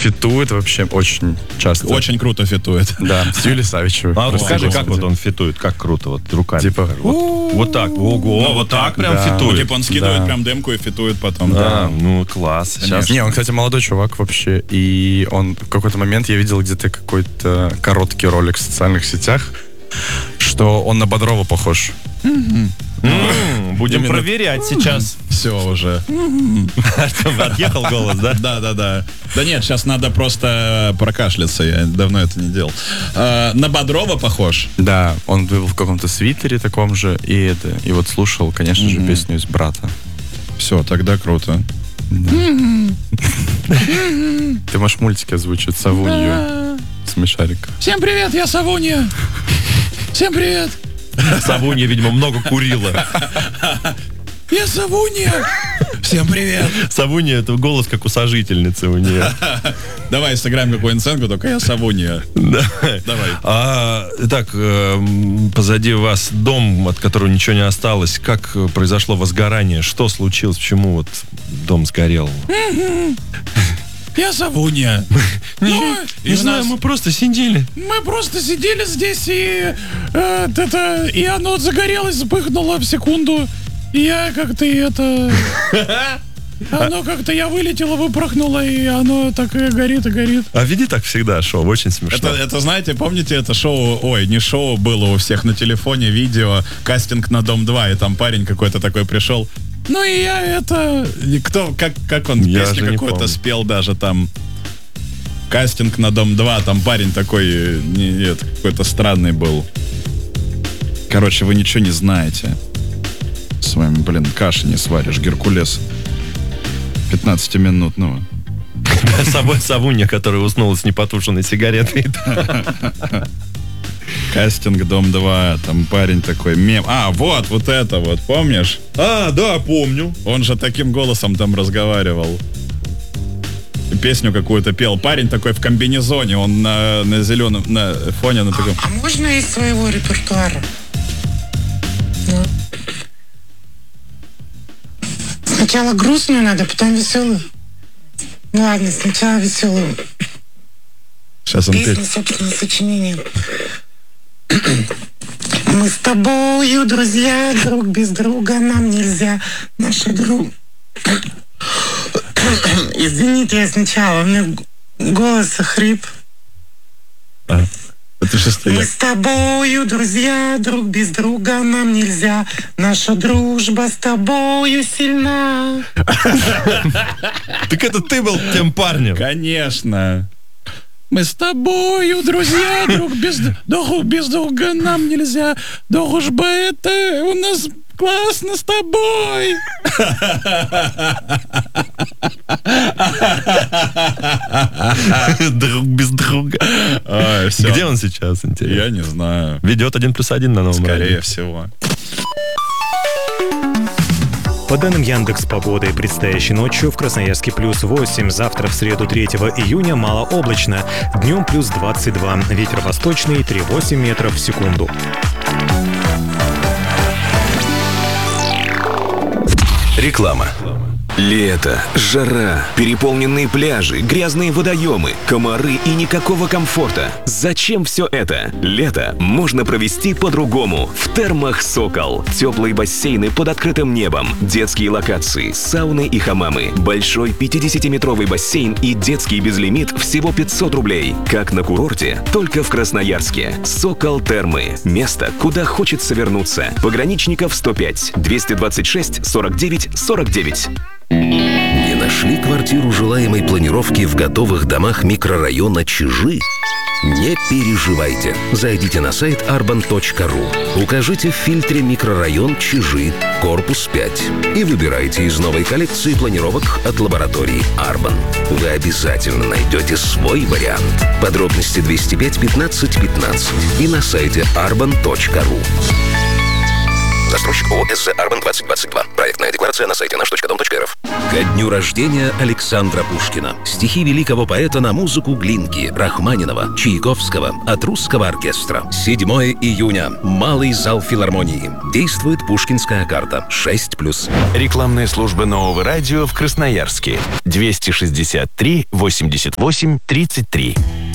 фитует вообще очень часто. Очень круто фитует. Да, с Юлией Савичевой. А вот расскажи, как Господи. вот он фитует, как круто, вот руками. Типа, Вот так, ого, вот так прям да. фитует. Типа он скидывает Да. прям демку и фитует потом. Да, ну класс. Сейчас Не, он, кстати, молодой чувак вообще, и он в какой-то момент, я видел где-то какой-то короткий ролик в социальных сетях, что он на Бодрова похож. будем Именно- проверять сейчас. Все уже. Отъехал голос, да? Да. Да нет, сейчас надо просто прокашляться, я давно это не делал. На Бодрова похож? Да, он был в каком-то свитере таком же, и вот слушал, конечно же, песню из «Брата». Все, тогда круто. Ты можешь мультики озвучить, Савунью, смешарик. Всем привет, я Савунья. Всем привет. Савунья, видимо, много курила. Я Савунья. Всем привет. Савунья — это голос как у сожительницы у нее. Давай сыграем какую-нибудь сценку, только я Савунья. Давай. Итак, позади вас дом, от которого ничего не осталось. Как произошло возгорание? Что случилось? Почему вот дом сгорел? Я Савунья. Не знаю, мы просто сидели. Мы просто сидели здесь, и оно загорелось, вспыхнуло в секунду. И я как-то оно как-то, я вылетела, выпорхнула, и оно так и горит, и горит. А веди так всегда, шоу, очень смешно. Это, знаете, помните, это шоу, не шоу было у всех на телефоне, видео, кастинг на Дом 2, и там парень какой-то такой пришел. Ну и я как он Я песню же не какую-то помню. спел даже там. Кастинг на Дом 2, там парень такой, какой-то странный был. Короче, вы ничего не знаете. С вами, каши не сваришь, Геркулес 15-минутного. С собой Савунья, которая уснула с непотушенной сигаретой. Кастинг Дом 2, там парень такой, мем. Вот это вот, помнишь? Да, помню. Он же таким голосом там разговаривал. Песню какую-то пел. Парень такой в комбинезоне, он на зеленом на фоне на таком. А можно из своего репертуара? Ну. Сначала грустную надо, потом веселую. Ну ладно, сначала веселую. Сейчас он Песня, петь. собственно, сочинение. Мы с тобою, друзья, друг без друга нам нельзя. Наша друг... Извините, я сначала, у меня голос охрип. Это же Мы с тобою, друзья, друг без друга нам нельзя. Наша дружба с тобою сильна. Так это ты был тем парнем. Конечно. Мы с тобою, друзья, друг без друга нам нельзя. Дружба это у нас классно с тобой. Друг без друга. Всё. Где он сейчас, интересно? Я не знаю. Ведет 1+1 на новом Скорее радио. всего. По данным Яндекс.Погоды, предстоящей ночью в Красноярске +8, завтра в среду 3 июня малооблачно, днем +22, ветер восточный 3,8 метров в секунду. Реклама. Лето, жара, переполненные пляжи, грязные водоемы, комары и никакого комфорта. Зачем все это? Лето можно провести по-другому. В термах «Сокол». Теплые бассейны под открытым небом, детские локации, сауны и хамамы, большой 50-метровый бассейн и детский безлимит всего 500 рублей. Как на курорте, только в Красноярске. «Сокол Термы». Место, куда хочется вернуться. Пограничников 105, 226 49 49. Не нашли квартиру желаемой планировки в готовых домах микрорайона Чижи? Не переживайте. Зайдите на сайт arban.ru. Укажите в фильтре микрорайон Чижи, корпус 5 и выбирайте из новой коллекции планировок от лаборатории Арбан. Вы обязательно найдете свой вариант. Подробности 205 15 15 и на сайте arban.ru. Застройщик ООО «СЗ Арбан 2022». Проектная декларация на сайте наш.дом.рф. Ко дню рождения Александра Пушкина. Стихи великого поэта на музыку Глинки, Рахманинова, Чайковского от русского оркестра. 7 июня. Малый зал филармонии. Действует Пушкинская карта. 6+. Рекламная служба Нового радио в Красноярске. 263 88 33.